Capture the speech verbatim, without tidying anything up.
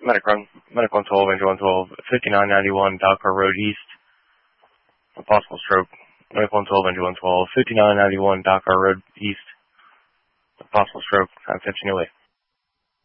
Medic run. Medic one twelve, engine one twelve, fifty-nine ninety-one, Dakar Road East. A possible stroke. Medic one twelve, engine one twelve, fifty-nine ninety-one, Dakar Road East. A possible stroke. I'm fifteen away.